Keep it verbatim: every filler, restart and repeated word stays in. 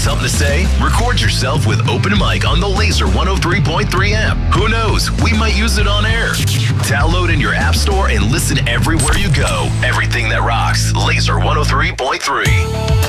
Something to say? Record yourself with Open Mic on the Laser one oh three point three app. Who knows? We might use it on air. Download in your app store and listen everywhere you go. Everything that rocks. Laser one oh three point three.